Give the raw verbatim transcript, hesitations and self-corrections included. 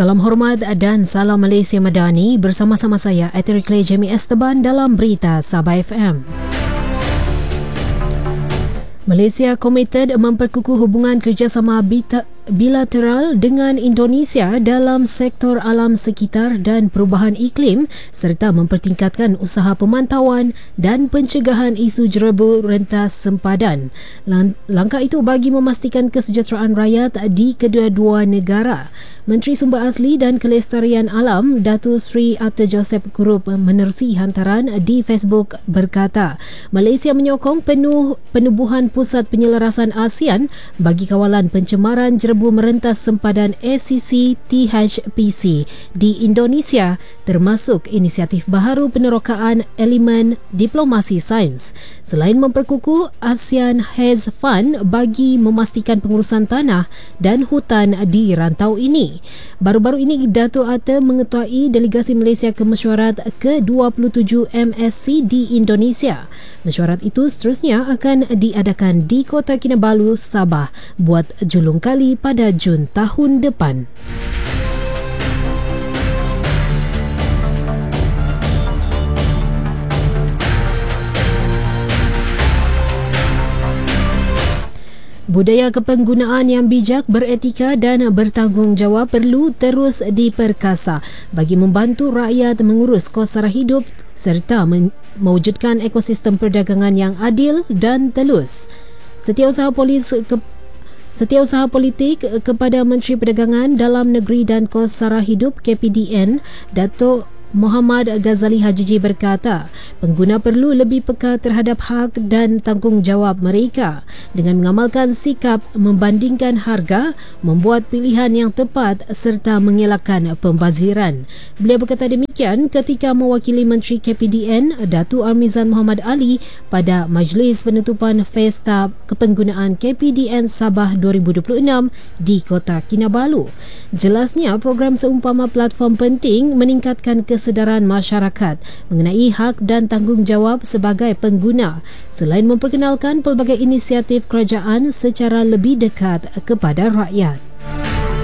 Salam hormat dan salam Malaysia Madani, bersama-sama saya Athir Clay Jamie Esteban dalam Berita Sabah F M. Malaysia komited memperkukuh hubungan kerjasama bilateral dengan Indonesia dalam sektor alam sekitar dan perubahan iklim serta mempertingkatkan usaha pemantauan dan pencegahan isu jerebu rentas sempadan. Langkah itu bagi memastikan kesejahteraan rakyat di kedua-dua negara. Menteri Sumber Asli dan Kelestarian Alam Datuk Seri Arthur Joseph Kurup menerusi hantaran di Facebook berkata, Malaysia menyokong penuh penubuhan Pusat Penyelarasan ASEAN bagi kawalan pencemaran jerebu merentas sempadan A C C T H P C di Indonesia, termasuk inisiatif baharu penerokaan elemen diplomasi sains. Selain memperkukuh, ASEAN Has Fund bagi memastikan pengurusan tanah dan hutan di rantau ini. Baru-baru ini Datuk Arthur mengetuai delegasi Malaysia ke mesyuarat ke dua puluh tujuh M S C di Indonesia. Mesyuarat itu seterusnya akan diadakan di Kota Kinabalu, Sabah buat julung kali pada Jun tahun depan. Budaya kepenggunaan yang bijak, beretika dan bertanggungjawab perlu terus diperkasa bagi membantu rakyat mengurus kos sara hidup serta mewujudkan ekosistem perdagangan yang adil dan telus. Setiausaha polis ke Setiausaha politik kepada Menteri Perdagangan Dalam Negeri dan Kos Sara Hidup K P D N, Datuk Muhammad Ghazali Hajiji berkata, pengguna perlu lebih peka terhadap hak dan tanggungjawab mereka dengan mengamalkan sikap membandingkan harga, membuat pilihan yang tepat serta mengelakkan pembaziran. Beliau berkata demikian ketika mewakili Menteri K P D N Datuk Armizan Muhammad Ali pada majlis penutupan Pesta Kepenggunaan K P D N Sabah dua ribu dua puluh enam di Kota Kinabalu. Jelasnya, program seumpama platform penting meningkatkan kesedaran masyarakat mengenai hak dan tanggungjawab sebagai pengguna selain memperkenalkan pelbagai inisiatif kerajaan secara lebih dekat kepada rakyat.